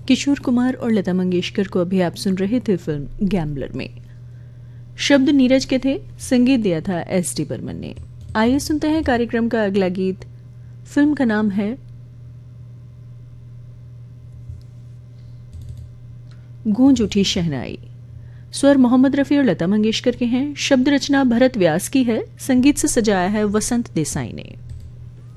किशोर कुमार और लता मंगेशकर को अभी आप सुन रहे थे फिल्म गैम्बलर में। शब्द नीरज के थे, संगीत दिया था एस.डी. बर्मन ने। आइए सुनते हैं कार्यक्रम का अगला गीत। फिल्म का नाम है गूंज उठी शहनाई। स्वर मोहम्मद रफी और लता मंगेशकर के हैं। शब्द रचना भरत व्यास की है। संगीत से सजाया है वसंत देसाई ने।